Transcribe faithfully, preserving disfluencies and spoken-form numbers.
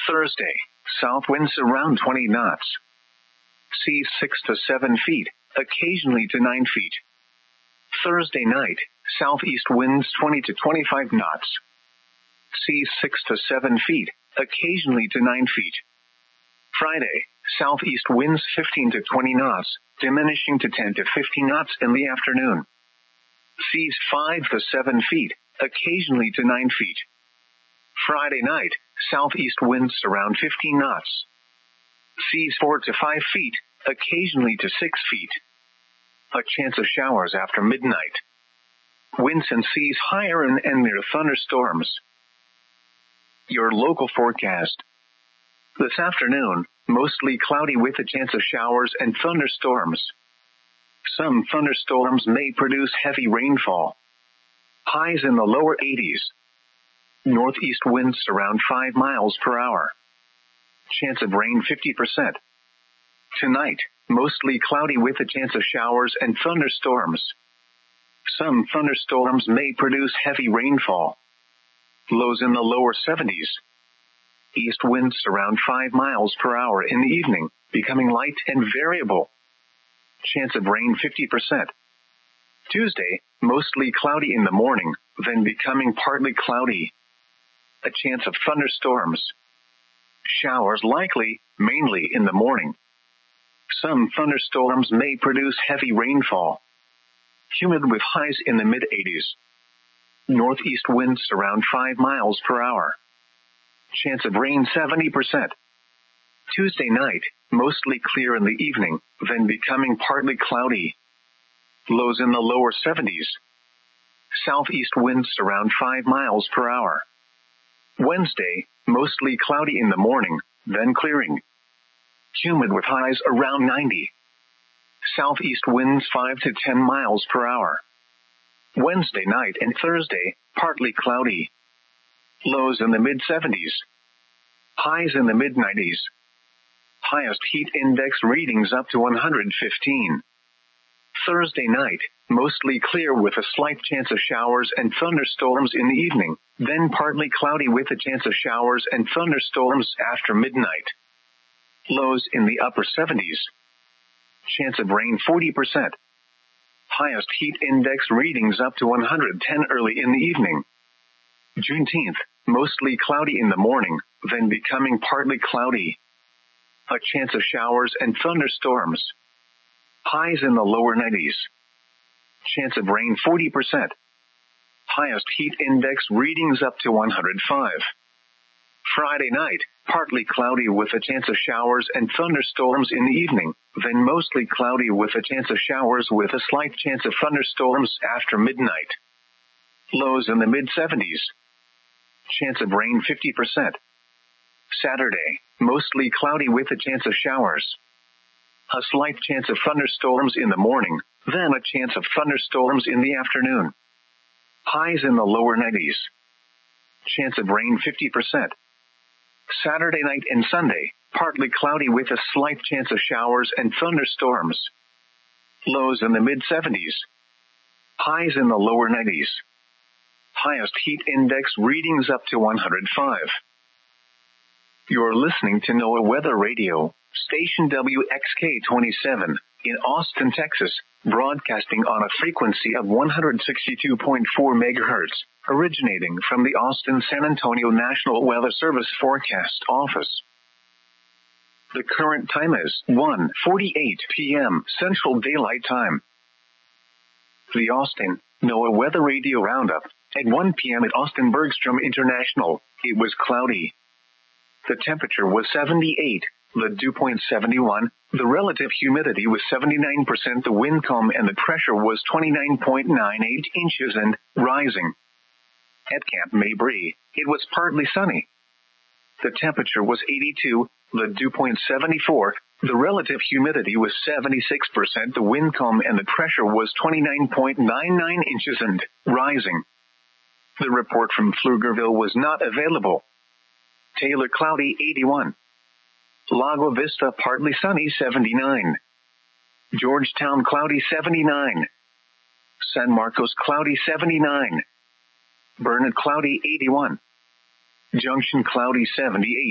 Thursday, south winds around twenty knots. Seas six to seven feet, occasionally to nine feet. Thursday night, southeast winds twenty to twenty-five knots. Seas six to seven feet, occasionally to nine feet. Friday, southeast winds fifteen to twenty knots, diminishing to ten to fifteen knots in the afternoon. Seas five to seven feet, occasionally to nine feet. Friday night, southeast winds around fifteen knots. Seas four to five feet, occasionally to six feet. A chance of showers after midnight. Winds and seas higher and, and near thunderstorms. Your local forecast. This afternoon, mostly cloudy with a chance of showers and thunderstorms. Some thunderstorms may produce heavy rainfall. Highs in the lower eighties. Northeast winds around five miles per hour. Chance of rain fifty percent. Tonight, mostly cloudy with a chance of showers and thunderstorms. Some thunderstorms may produce heavy rainfall. Lows in the lower seventies. East winds around five miles per hour in the evening, becoming light and variable. Chance of rain fifty percent. Tuesday, mostly cloudy in the morning, then becoming partly cloudy. A chance of thunderstorms. Showers likely, mainly in the morning. Some thunderstorms may produce heavy rainfall. Humid with highs in the mid-eighties. Northeast winds around five miles per hour. Chance of rain seventy percent. Tuesday night, mostly clear in the evening, then becoming partly cloudy. Lows in the lower seventies. Southeast winds around five miles per hour. Wednesday, mostly cloudy in the morning, then clearing. Humid with highs around ninety. Southeast winds five to ten miles per hour. Wednesday night and Thursday, partly cloudy. Lows in the mid-seventies. Highs in the mid-nineties. Highest heat index readings up to one hundred fifteen. Thursday night, mostly clear with a slight chance of showers and thunderstorms in the evening, then partly cloudy with a chance of showers and thunderstorms after midnight. Lows in the upper seventies. Chance of rain forty percent. Highest heat index readings up to one hundred ten early in the evening. Juneteenth, mostly cloudy in the morning, then becoming partly cloudy. A chance of showers and thunderstorms. Highs in the lower nineties. Chance of rain forty percent. Highest heat index readings up to one hundred five. Friday night, partly cloudy with a chance of showers and thunderstorms in the evening, then mostly cloudy with a chance of showers with a slight chance of thunderstorms after midnight. Lows in the mid-seventies. Chance of rain fifty percent. Saturday, mostly cloudy with a chance of showers. A slight chance of thunderstorms in the morning, then a chance of thunderstorms in the afternoon. Highs in the lower nineties. Chance of rain fifty percent. Saturday night and Sunday, partly cloudy with a slight chance of showers and thunderstorms. Lows in the mid-seventies. Highs in the lower nineties. Highest heat index readings up to one hundred five. You're listening to NOAA Weather Radio, station W X K twenty-seven, in Austin, Texas, broadcasting on a frequency of one hundred sixty-two point four megahertz, originating from the Austin-San Antonio National Weather Service Forecast Office. The current time is one forty-eight p.m. Central Daylight Time. The Austin NOAA Weather Radio Roundup. At one p.m. at Austin Bergstrom International, it was cloudy. The temperature was seventy-eight, the dew point seventy-one, the relative humidity was seventy-nine percent, the wind calm and the pressure was twenty-nine point nine eight inches and rising. At Camp Mabry, it was partly sunny. The temperature was eighty-two, the dew point seventy-four, the relative humidity was seventy-six percent, the wind calm and the pressure was twenty-nine point nine nine inches and rising. The report from Pflugerville was not available. Taylor cloudy eighty-one. Lago Vista partly sunny seventy-nine. Georgetown cloudy seventy-nine. San Marcos cloudy seventy-nine. Burnett cloudy eighty-one. Junction cloudy seventy-eight.